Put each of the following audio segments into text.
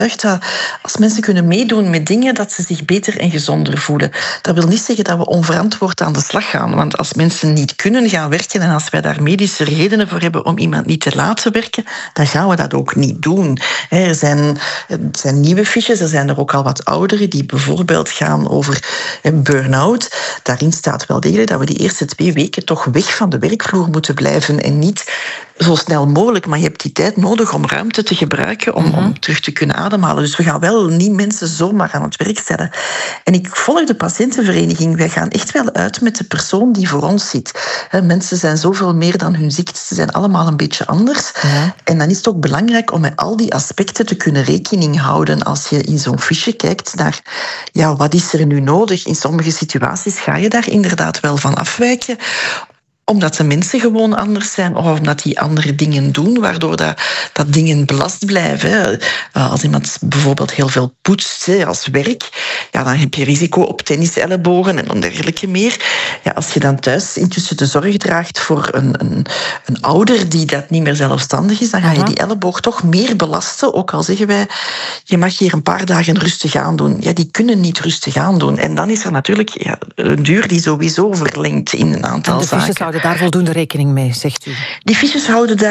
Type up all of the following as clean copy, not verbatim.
dat als mensen kunnen meedoen met dingen, dat ze zich beter en gezonder voelen. Dat wil niet zeggen dat we onverantwoord aan de slag gaan. Want als mensen niet kunnen gaan werken en als wij daar medische redenen voor hebben om iemand niet te laten werken, dan gaan we dat ook niet doen. Er zijn nieuwe fiches, er zijn er ook al wat oudere, die bijvoorbeeld gaan over burn-out. Daarin staat wel degelijk dat we die eerste 2 weken toch weg van de werkvloer moeten blijven en niet zo snel mogelijk, maar je hebt die tijd nodig om ruimte te gebruiken om terug te kunnen ademhalen. Dus we gaan wel niet mensen zomaar aan het werk stellen. En ik volg de patiëntenvereniging. Wij gaan echt wel uit met de persoon die voor ons zit. Mensen zijn zoveel meer dan hun ziekte. Ze zijn allemaal een beetje anders. Ja. En dan is het ook belangrijk om met al die aspecten te kunnen rekening houden. Als je in zo'n fiche kijkt naar wat is er nu nodig. In sommige situaties ga je daar inderdaad wel van afwijken, omdat de mensen gewoon anders zijn of omdat die andere dingen doen, waardoor dat dingen belast blijven. Als iemand bijvoorbeeld heel veel poetst als werk, dan heb je risico op tennisellebogen en dergelijke meer. Als je dan thuis intussen de zorg draagt voor een ouder die dat niet meer zelfstandig is, dan ga je die elleboog toch meer belasten. Ook al zeggen wij, je mag hier een paar dagen rustig aan doen. Ja, die kunnen niet rustig aan doen. En dan is er natuurlijk een duur die sowieso verlengt in een aantal zaken. Daar voldoende rekening mee, zegt u? Die fiches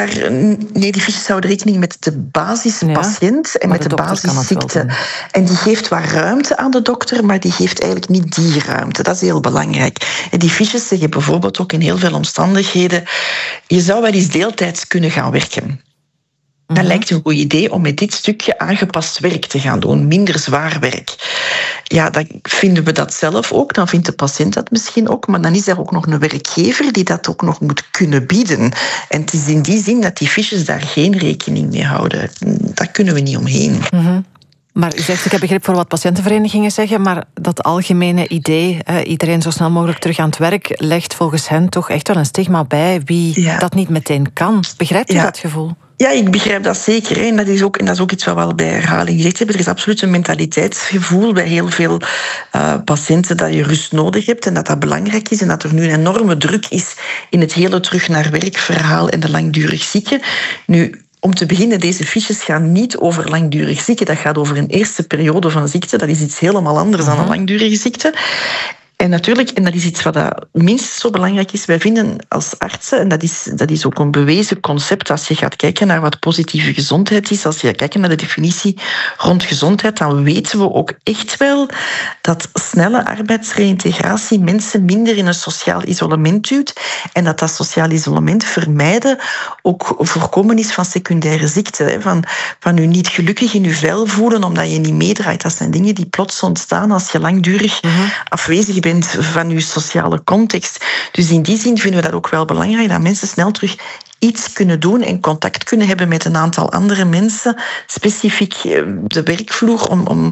houden rekening met de basispatiënt en met de basisziekte. En die geeft wat ruimte aan de dokter, maar die geeft eigenlijk niet die ruimte. Dat is heel belangrijk. En die fiches zeggen bijvoorbeeld ook in heel veel omstandigheden, je zou wel eens deeltijds kunnen gaan werken. Dat lijkt een goed idee om met dit stukje aangepast werk te gaan doen, minder zwaar werk. Ja, dan vinden we dat zelf ook, dan vindt de patiënt dat misschien ook, maar dan is er ook nog een werkgever die dat ook nog moet kunnen bieden. En het is in die zin dat die fiches daar geen rekening mee houden. Daar kunnen we niet omheen. Maar u zegt, ik heb begrip voor wat patiëntenverenigingen zeggen, maar dat algemene idee, iedereen zo snel mogelijk terug aan het werk, legt volgens hen toch echt wel een stigma bij wie dat niet meteen kan. Begrijpt u dat gevoel? Ja, ik begrijp dat zeker. En dat is ook iets wat we al bij herhaling gezegd hebben. Er is absoluut een mentaliteitsgevoel bij heel veel patiënten dat je rust nodig hebt en dat dat belangrijk is en dat er nu een enorme druk is in het hele terug naar werkverhaal en de langdurig zieken. Nu, om te beginnen, deze fiches gaan niet over langdurig zieken. Dat gaat over een eerste periode van ziekte. Dat is iets helemaal anders dan een langdurige ziekte. En natuurlijk, en dat is iets wat minstens zo belangrijk is, wij vinden als artsen, en dat is ook een bewezen concept, als je gaat kijken naar wat positieve gezondheid is, als je gaat kijken naar de definitie rond gezondheid, dan weten we ook echt wel dat snelle arbeidsreïntegratie mensen minder in een sociaal isolement duwt en dat sociaal isolement vermijden ook voorkomen is van secundaire ziekten, van je niet gelukkig in je vel voelen omdat je niet meedraait. Dat zijn dingen die plots ontstaan als je langdurig afwezig bent van uw sociale context. Dus in die zin vinden we dat ook wel belangrijk, dat mensen snel terug iets kunnen doen en contact kunnen hebben met een aantal andere mensen, specifiek de werkvloer,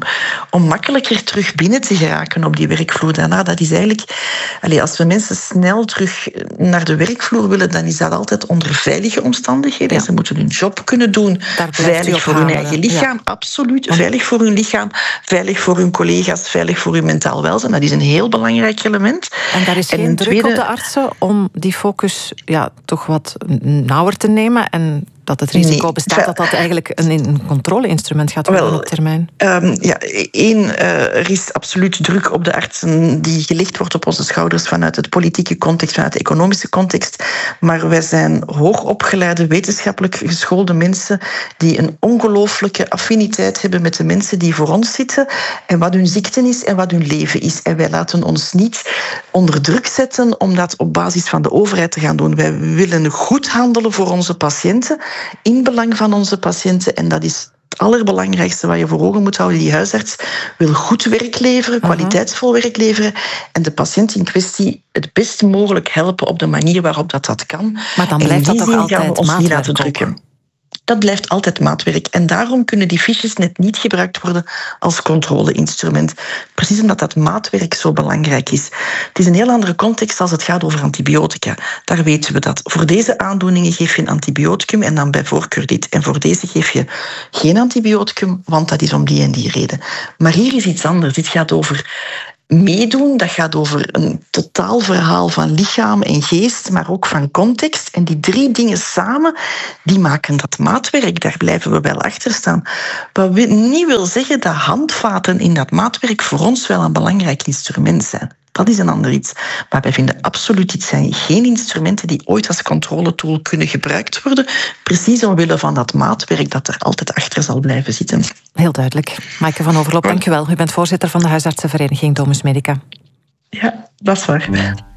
om makkelijker terug binnen te geraken op die werkvloer. Daarna, dat is eigenlijk, als we mensen snel terug naar de werkvloer willen, dan is dat altijd onder veilige omstandigheden. Ja. Ze moeten hun job kunnen doen, veilig voor hun eigen lichaam, absoluut, veilig voor hun lichaam, veilig voor hun collega's, veilig voor hun mentaal welzijn. Dat is een heel belangrijk element. En daar is geen druk op de artsen om die focus toch wat nauwer te nemen en dat het risico bestaat dat eigenlijk een controle-instrument gaat worden op termijn? Er is absoluut druk op de artsen die gelegd wordt op onze schouders vanuit het politieke context, vanuit de economische context. Maar wij zijn hoogopgeleide, wetenschappelijk geschoolde mensen die een ongelooflijke affiniteit hebben met de mensen die voor ons zitten en wat hun ziekte is en wat hun leven is. En wij laten ons niet onder druk zetten om dat op basis van de overheid te gaan doen. Wij willen goed handelen voor onze patiënten, in belang van onze patiënten. En dat is het allerbelangrijkste wat je voor ogen moet houden. Die huisarts wil goed werk leveren, kwaliteitsvol werk leveren en de patiënt in kwestie het best mogelijk helpen op de manier waarop dat kan. Maar dan blijft dat toch altijd gaan we ons niet laten drukken. Dat blijft altijd maatwerk. En daarom kunnen die fiches net niet gebruikt worden als controle-instrument. Precies omdat dat maatwerk zo belangrijk is. Het is een heel andere context als het gaat over antibiotica. Daar weten we dat. Voor deze aandoeningen geef je een antibioticum en dan bij voorkeur dit. En voor deze geef je geen antibioticum, want dat is om die en die reden. Maar hier is iets anders. Dit gaat over meedoen. Dat gaat over een totaal verhaal van lichaam en geest, maar ook van context. En die 3 dingen samen, die maken dat maatwerk. Daar blijven we wel achter staan. Wat niet wil zeggen dat handvaten in dat maatwerk voor ons wel een belangrijk instrument zijn. Dat is een ander iets. Maar wij vinden absoluut, dit zijn geen instrumenten die ooit als controletool kunnen gebruikt worden. Precies omwille van dat maatwerk dat er altijd achter zal blijven zitten. Heel duidelijk. Maaike van Overloop, dank u wel. U bent voorzitter van de huisartsenvereniging Domus Medica. Ja, dat is waar.